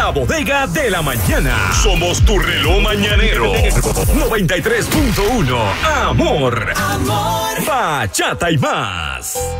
La Bodega de la Mañana. Somos tu reloj mañanero. 93.1. Amor. Bachata y más.